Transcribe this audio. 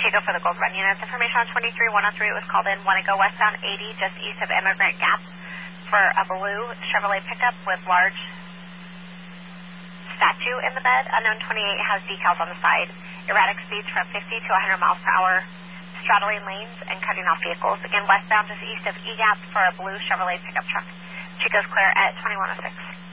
Chico for the Gold Run units. Information on 23103 was called in. Want to go westbound 80 just east of Immigrant Gap for a blue Chevrolet pickup with large statue in the bed. Unknown 28 has decals on the side. Erratic speeds from 50 to 100 miles per hour. Straddling lanes and cutting off vehicles. Again, westbound just east of E-Gap for a blue Chevrolet pickup truck. Chico's clear at 2106.